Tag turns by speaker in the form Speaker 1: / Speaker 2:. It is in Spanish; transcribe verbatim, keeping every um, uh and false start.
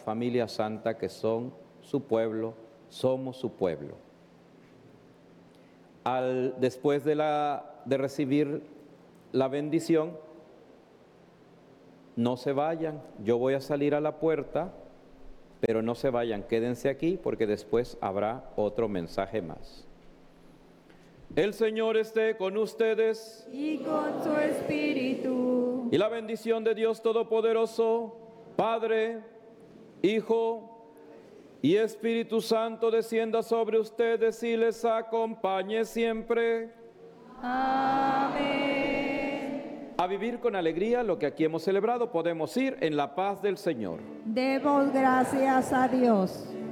Speaker 1: familia santa que son su pueblo, somos su pueblo. Al, después de, la, de recibir la bendición, no se vayan, yo voy a salir a la puerta, pero no se vayan, quédense aquí porque después habrá otro mensaje más. El Señor esté con ustedes.
Speaker 2: Y con su espíritu.
Speaker 1: Y la bendición de Dios Todopoderoso, Padre, Hijo y Espíritu Santo descienda sobre ustedes y les acompañe siempre.
Speaker 2: Amén.
Speaker 1: A vivir con alegría lo que aquí hemos celebrado, podemos ir en la paz del Señor.
Speaker 2: Demos gracias a Dios.